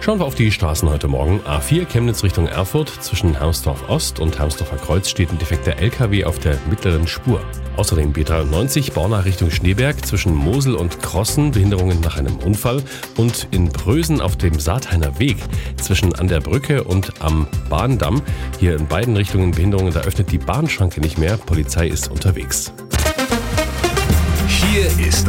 Schauen wir auf die Straßen heute Morgen. A4 Chemnitz Richtung Erfurt. Zwischen Hermsdorf Ost und Hermsdorfer Kreuz steht ein defekter LKW auf der mittleren Spur. Außerdem B93 Borna Richtung Schneeberg. Zwischen Mosel und Krossen Behinderungen nach einem Unfall. Und in Prösen auf dem Saathainer Weg. Zwischen an der Brücke und am Bahndamm. Hier in beiden Richtungen Behinderungen. Da öffnet die Bahnschranke nicht mehr. Polizei ist unterwegs. Hier ist